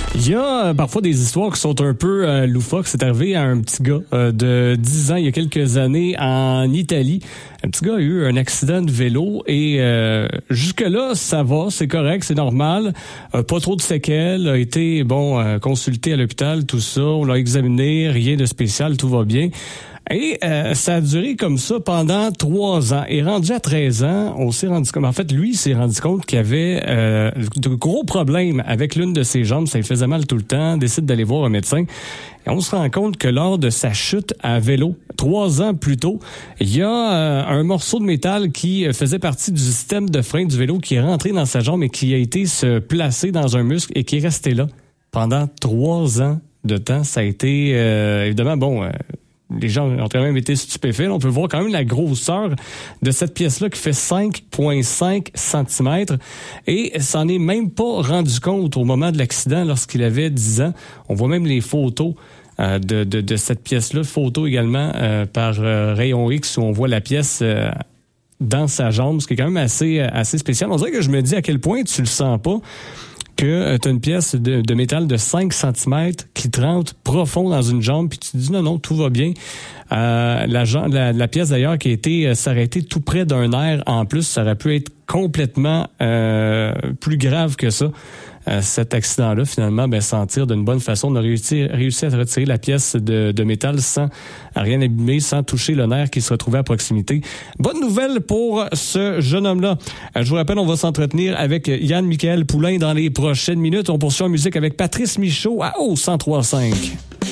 Il y a parfois des histoires qui sont un peu loufoques. C'est arrivé à un petit gars de 10 ans il y a quelques années en Italie. Un petit gars a eu un accident de vélo et jusque-là, ça va, c'est correct, c'est normal. Pas trop de séquelles, a été consulté à l'hôpital, tout ça. On l'a examiné, rien de spécial, tout va bien. Et ça a duré comme ça pendant 3 ans. Et rendu à 13 ans, on s'est rendu compte... En fait, lui, il s'est rendu compte qu'il y avait de gros problèmes avec l'une de ses jambes. Ça lui faisait mal tout le temps. Décide d'aller voir un médecin. Et on se rend compte que lors de sa chute à vélo, 3 ans plus tôt, il y a un morceau de métal qui faisait partie du système de frein du vélo qui est rentré dans sa jambe et qui a été se placer dans un muscle et qui est resté là pendant 3 ans de temps. Ça a été, évidemment, les gens ont quand même été stupéfaits. On peut voir quand même la grosseur de cette pièce-là qui fait 5,5 cm. Et s'en est même pas rendu compte au moment de l'accident lorsqu'il avait 10 ans. On voit même les photos de cette pièce-là. Photos également par rayon X où on voit la pièce dans sa jambe, ce qui est quand même assez spécial. On dirait que je me dis à quel point tu le sens pas que tu as une pièce de métal de 5 cm qui te rentre profond dans une jambe, puis tu te dis non, tout va bien. La pièce d'ailleurs qui a été s'arrêter tout près d'un nerf en plus, ça aurait pu être complètement plus grave que ça. Cet accident-là, finalement, s'en tire d'une bonne façon. On a réussi à retirer la pièce de métal sans rien abîmer, sans toucher le nerf qui se retrouvait à proximité. Bonne nouvelle pour ce jeune homme-là. Je vous rappelle, on va s'entretenir avec Yann-Michael Poulain dans les prochaines minutes. On poursuit en musique avec Patrice Michaud à 103.5.